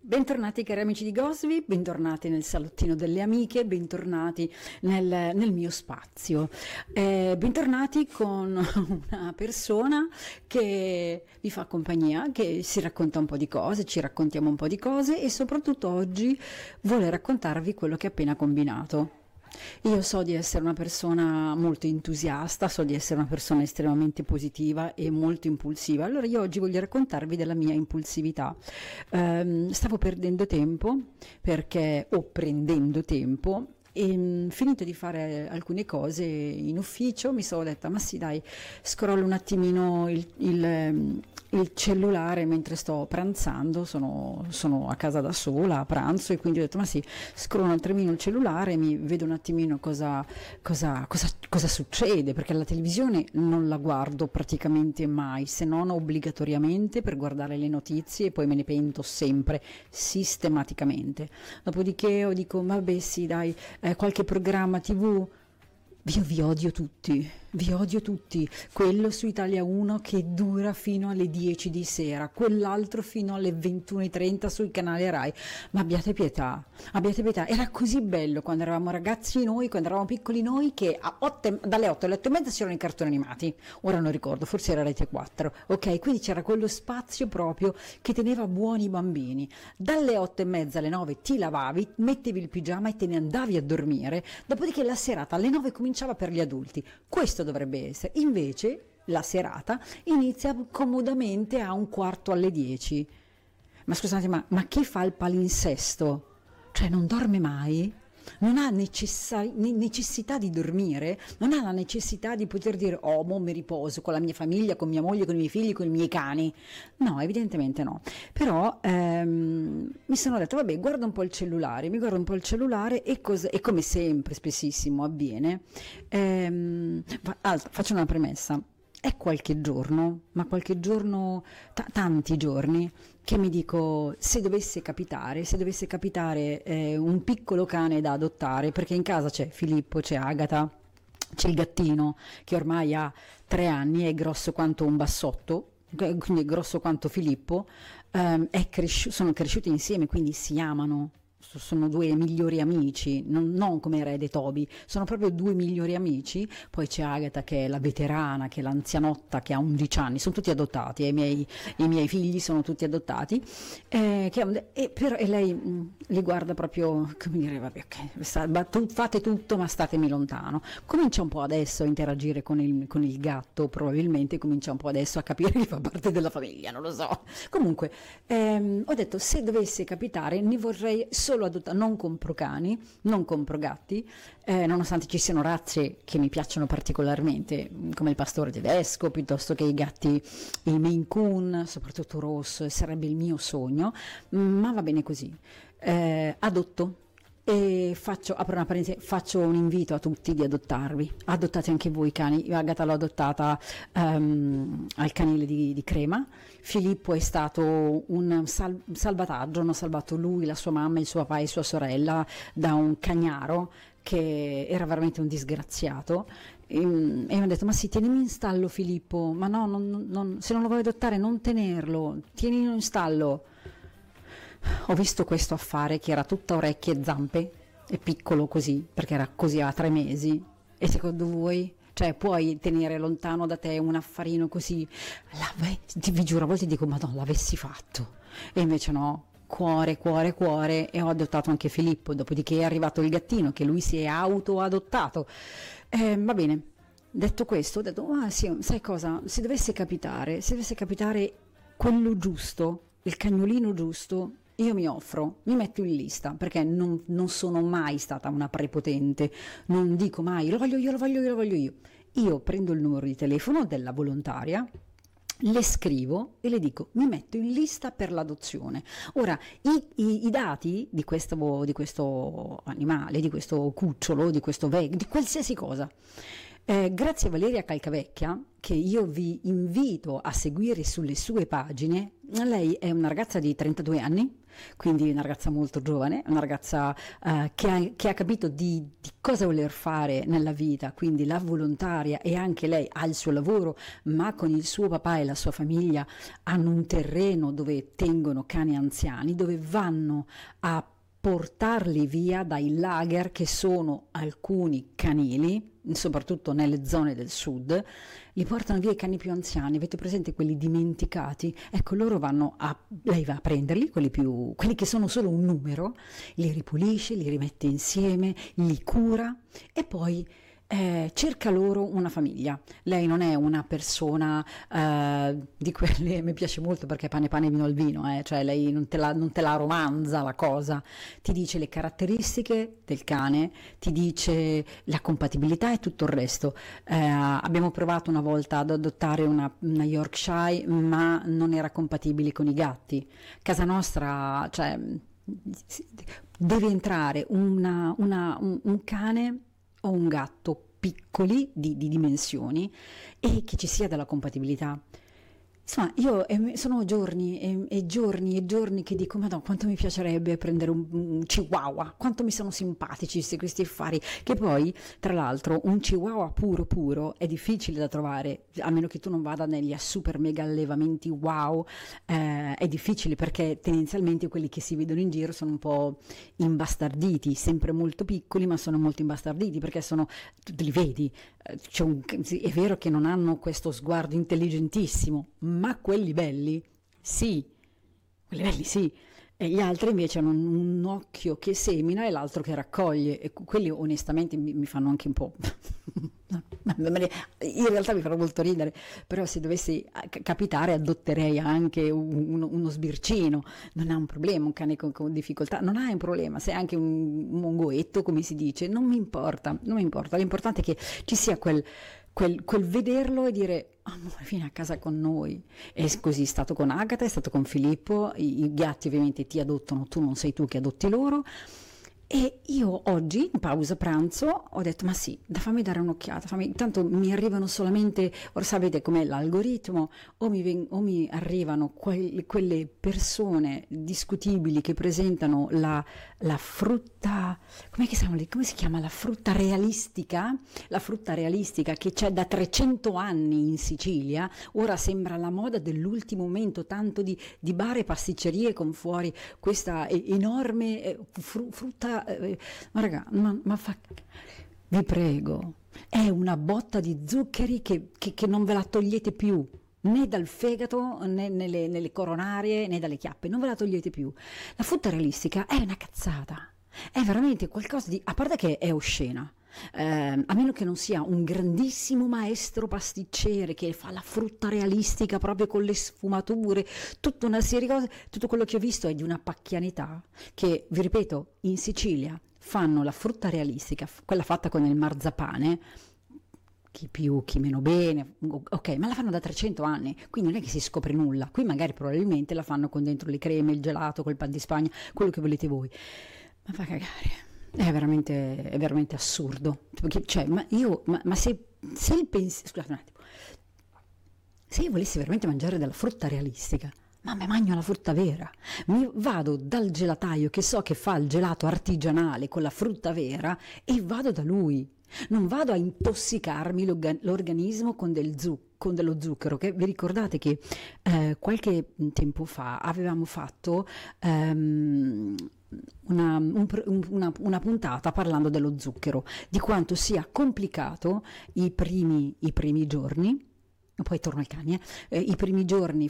Bentornati cari amici di Gosby, bentornati nel salottino delle amiche, bentornati nel mio spazio, bentornati con una persona che vi fa compagnia, che si racconta un po' di cose, ci raccontiamo un po' di cose e soprattutto oggi vuole raccontarvi quello che ha appena combinato. Io so di essere una persona molto entusiasta, so di essere una persona estremamente positiva e molto impulsiva, allora io oggi voglio raccontarvi della mia impulsività. Stavo perdendo tempo prendendo tempo e finito di fare alcune cose in ufficio mi sono detta ma sì dai, scrollo un attimino il cellulare mentre sto pranzando, sono a casa da sola a pranzo e quindi ho detto ma sì, scrollo un attimino il cellulare, mi vedo un attimino cosa succede, perché la televisione non la guardo praticamente mai, se non obbligatoriamente per guardare le notizie e poi me ne pento sempre, sistematicamente. Dopodiché io dico vabbè sì dai, qualche programma TV. Io vi odio tutti, quello su Italia 1 che dura fino alle 10 di sera, quell'altro fino alle 21:30 sul canale Rai, ma abbiate pietà, era così bello quando eravamo ragazzi noi, quando eravamo piccoli noi, che dalle 8 alle 8:30 c'erano i cartoni animati, ora non ricordo, forse era Rete 4, ok, quindi c'era quello spazio proprio che teneva buoni i bambini, dalle 8:30 alle 9 ti lavavi, mettevi il pigiama e te ne andavi a dormire, dopodiché la serata alle 9 cominciava per gli adulti. Questo dovrebbe essere, invece la serata inizia comodamente a 11:45. Ma scusate, ma chi fa il palinsesto? Cioè non dorme mai? Non ha necessità di dormire? Non ha la necessità di poter dire oh, mo mi riposo con la mia famiglia, con mia moglie, con i miei figli, con i miei cani? No, evidentemente no. Però mi sono detto vabbè, guarda un po' il cellulare, e come sempre spessissimo avviene, faccio una premessa. È qualche giorno, tanti giorni, che mi dico se dovesse capitare un piccolo cane da adottare, perché in casa c'è Filippo, c'è Agata, c'è il gattino che ormai ha 3 anni, è grosso quanto un bassotto, quindi è grosso quanto Filippo, sono cresciuti insieme, quindi si amano. Sono 2 migliori amici, non come Red e Toby, sono proprio 2 migliori amici. Poi c'è Agata che è la veterana, che è l'anzianotta, che ha 11 anni, sono tutti adottati, i miei figli sono tutti adottati, e lei li guarda proprio come dire vabbè ok, fate tutto ma statemi lontano. Comincia un po' adesso a interagire con il gatto, probabilmente comincia un po' adesso a capire che fa parte della famiglia, non lo so. Comunque ho detto se dovesse capitare ne vorrei solo adottare, non compro cani, non compro gatti, nonostante ci siano razze che mi piacciono particolarmente, come il pastore tedesco, piuttosto che i gatti, il Maine Coon, soprattutto rosso, sarebbe il mio sogno, ma va bene così. Adotto. E apro una parentesi, faccio un invito a tutti di adottarvi, adottate anche voi i cani. Io Agata l'ho adottata al canile di Crema, Filippo è stato un salvataggio, hanno salvato lui, la sua mamma, il suo papà e sua sorella da un cagnaro che era veramente un disgraziato, e mi hanno detto ma sì, tienimi in stallo Filippo, ma no, se non lo vuoi adottare non tenerlo, tienilo in stallo. Ho visto questo affare che era tutta orecchie e zampe, e piccolo così, perché era così a 3 mesi, e secondo voi, cioè puoi tenere lontano da te un affarino così? Vi giuro, a volte dico ma no, l'avessi fatto, e invece no, cuore, e ho adottato anche Filippo, dopodiché è arrivato il gattino che lui si è auto-adottato, va bene. Detto questo, ho detto sì, sai cosa, se dovesse capitare quello giusto, il cagnolino giusto, io mi offro, mi metto in lista, perché non sono mai stata una prepotente, non dico mai lo voglio io. Io prendo il numero di telefono della volontaria, le scrivo e le dico mi metto in lista per l'adozione. Ora i dati di questo animale, di questo cucciolo, di questo di qualsiasi cosa, Grazie a Valeria Calcavecchia, che io vi invito a seguire sulle sue pagine. Lei è una ragazza di 32 anni, quindi una ragazza molto giovane, una ragazza che ha capito di cosa voler fare nella vita, quindi la volontaria, e anche lei ha il suo lavoro, ma con il suo papà e la sua famiglia hanno un terreno dove tengono cani anziani, dove vanno a portarli via dai lager che sono alcuni canili, soprattutto nelle zone del sud, li portano via i cani più anziani. Avete presente quelli dimenticati? Ecco, lei va a prenderli, quelli che sono solo un numero, li ripulisce, li rimette insieme, li cura e poi cerca loro una famiglia. Lei non è una persona di quelle, mi piace molto perché pane pane vino al vino, cioè lei non te la romanza la cosa, ti dice le caratteristiche del cane, ti dice la compatibilità e tutto il resto. Abbiamo provato una volta ad adottare una Yorkshire, ma non era compatibile con i gatti. Casa nostra, cioè, deve entrare un cane o un gatto piccoli di dimensioni e che ci sia della compatibilità. Insomma, io sono giorni e giorni e giorni che dico: Madonna, quanto mi piacerebbe prendere un chihuahua, quanto mi sono simpatici questi affari, che poi, tra l'altro, un chihuahua puro è difficile da trovare, a meno che tu non vada negli super mega allevamenti wow, è difficile perché tendenzialmente quelli che si vedono in giro sono un po' imbastarditi, sempre molto piccoli, ma sono molto imbastarditi perché tu li vedi, è vero che non hanno questo sguardo intelligentissimo, ma quelli belli sì, e gli altri invece hanno un occhio che semina e l'altro che raccoglie, e quelli onestamente mi fanno anche un po'... in realtà mi fanno molto ridere, però se dovessi capitare adotterei anche uno sbircino, non ha un problema, un cane con difficoltà, non ha un problema, se è anche un mongoetto come si dice, non mi importa, l'importante è che ci sia quel vederlo e dire: amore, vieni a casa con noi. E così è stato con Agata, è stato con Filippo. I gatti ovviamente ti adottano, tu non sei tu che adotti loro. E io oggi, in pausa pranzo, ho detto: ma sì, fammi dare un'occhiata, tanto mi arrivano solamente, ora sapete com'è l'algoritmo, o mi arrivano quelle persone discutibili che presentano la frutta, come si chiama? La frutta realistica? La frutta realistica che c'è da 300 anni in Sicilia, ora sembra la moda dell'ultimo momento, tanto di bar e pasticcerie con fuori questa enorme frutta. Ma raga, vi prego, è una botta di zuccheri che non ve la togliete più, né dal fegato, né nelle coronarie, né dalle chiappe, non ve la togliete più. La frutta realistica è una cazzata, è veramente qualcosa a parte che è oscena. A meno che non sia un grandissimo maestro pasticcere che fa la frutta realistica proprio con le sfumature, tutta una serie di cose, tutto quello che ho visto è di una pacchianità che, vi ripeto, in Sicilia fanno la frutta realistica, quella fatta con il marzapane, chi più, chi meno bene, ok, ma la fanno da 300 anni, quindi non è che si scopre nulla. Qui magari probabilmente la fanno con dentro le creme, il gelato, col pan di Spagna, quello che volete voi, ma fa cagare. È veramente assurdo. Perché, cioè, se il pensiero, scusate un attimo, se io volessi veramente mangiare della frutta realistica, ma mi mangio la frutta vera, mi vado dal gelataio che so che fa il gelato artigianale con la frutta vera e vado da lui. Non vado a intossicarmi l'organismo con dello zucchero, che vi ricordate che qualche tempo fa avevamo fatto una puntata parlando dello zucchero, di quanto sia complicato i primi giorni. Poi torno ai cani, i primi giorni